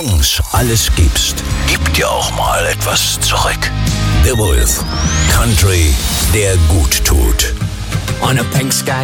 uns alles gibst, gib dir auch mal etwas zurück. The Wolf. Country, der gut tut. On a pink sky